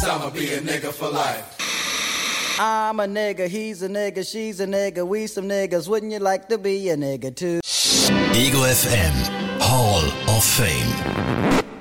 'cause I'ma be a nigga for life. I'm a nigga, he's a nigga, she's a nigga, we some niggas, wouldn't you like to be a nigga too? Ego FM Hall of Fame.